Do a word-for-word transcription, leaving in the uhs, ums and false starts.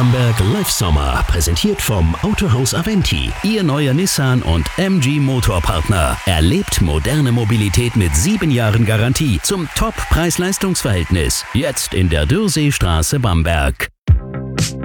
Bamberg Live Sommer, präsentiert vom Autohaus Aventi. Ihr neuer Nissan und M G Motorpartner. Erlebt moderne Mobilität mit sieben Jahren Garantie zum Top-Preis-Leistungs-Verhältnis. Jetzt in der Dürrseestraße Bamberg.